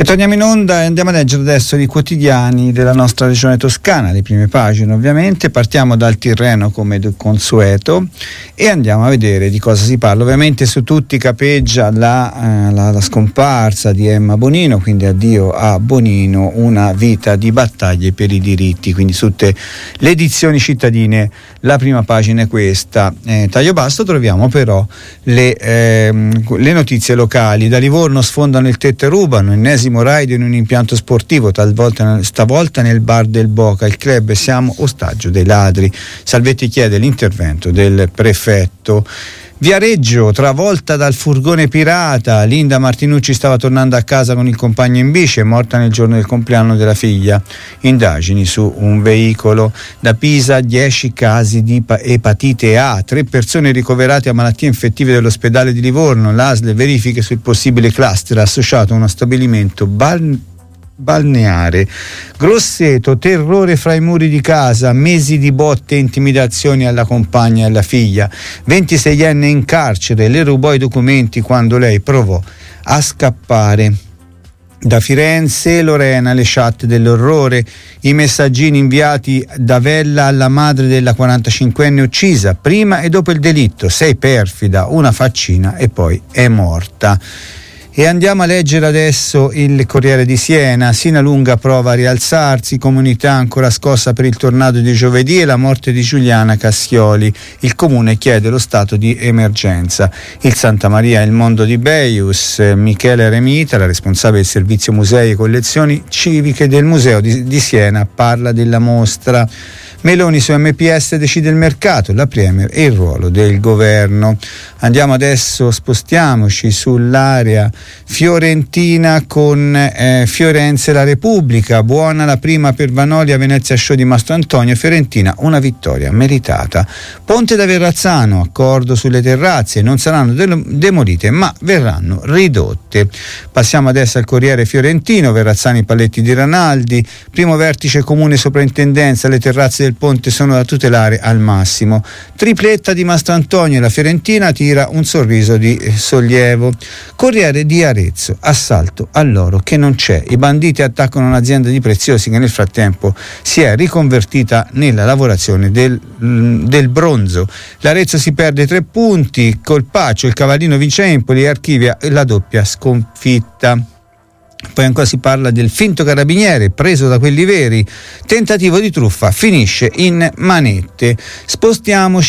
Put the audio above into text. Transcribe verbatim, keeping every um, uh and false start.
Torniamo in onda e andiamo a leggere adesso i quotidiani della nostra regione toscana, le prime pagine ovviamente. Partiamo dal Tirreno come del consueto e andiamo a vedere di cosa si parla. Ovviamente su tutti capeggia la, eh, la, la scomparsa di Emma Bonino, quindi addio a Bonino, una vita di battaglie per i diritti, quindi su tutte le edizioni cittadine la prima pagina è questa. Eh, taglio basso troviamo però le, ehm, le notizie locali. Da Livorno sfondano il tetto e rubano, ennesimo raid in un impianto sportivo, talvolta stavolta nel bar del Boca, il club siamo ostaggio dei ladri. Salvetti chiede l'intervento del prefetto. Viareggio travolta dal furgone pirata, Linda Martinucci stava tornando a casa con il compagno in bici, è morta nel giorno del compleanno della figlia. Indagini su un veicolo. Da Pisa dieci casi di epatite A, tre persone ricoverate a malattie infettive dell'ospedale di Livorno, l'A S L verifiche sul possibile cluster associato a uno stabilimento bal- balneare. Grosseto, terrore fra i muri di casa, mesi di botte e intimidazioni alla compagna e alla figlia. ventiseienne in carcere, le rubò i documenti quando lei provò a scappare. Da Firenze, Lorena, le chat dell'orrore, i messaggini inviati da Vella alla madre della quarantacinquenne uccisa, prima e dopo il delitto. Sei perfida, una faccina e poi è morta. E andiamo a leggere adesso il Corriere di Siena. Sinalunga prova a rialzarsi, comunità ancora scossa per il tornado di giovedì e la morte di Giuliana Cassioli. Il comune chiede lo stato di emergenza. Il Santa Maria, il mondo di Beius, Michele Remita, la responsabile del servizio musei e collezioni civiche del Museo di, di Siena, parla della mostra. Meloni su M P S decide il mercato, la Premier e il ruolo del governo. Andiamo adesso, spostiamoci sull'area fiorentina con eh, Fiorenze la Repubblica, buona la prima per Vanoli a Venezia Show di Mastro Antonio, Fiorentina una vittoria meritata. Ponte da Verrazzano, accordo sulle terrazze, non saranno de- demolite ma verranno ridotte. Passiamo adesso al Corriere Fiorentino, Verrazzani Paletti di Ranaldi, primo vertice comune soprintendenza, le terrazze del ponte sono da tutelare al massimo. Tripletta di Mastro Antonio, la Fiorentina tira un sorriso di sollievo. Corriere di Arezzo, assalto all'oro che non c'è, i banditi attaccano un'azienda di preziosi che nel frattempo si è riconvertita nella lavorazione del, del bronzo. L'Arezzo si perde tre punti, Colpaccio il cavallino vince Empoli e archivia la doppia sconfitta. Poi ancora si parla del finto carabiniere preso da quelli veri, tentativo di truffa finisce in manette. Spostiamoci